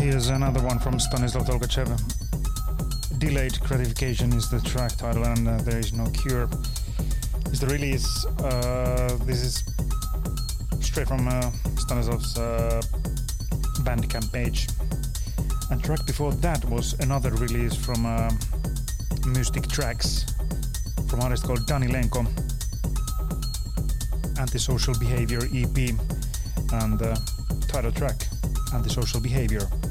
Here's another one from Stanislav Tolkachev. Delayed Gratification is the track title, and There Is No Cure is the release. This is straight from Stanislav's Bandcamp page. And track before that was another release from Mystic Tracks from an artist called Danilenko. Antisocial Behavior EP, and the title track, Antisocial Behavior.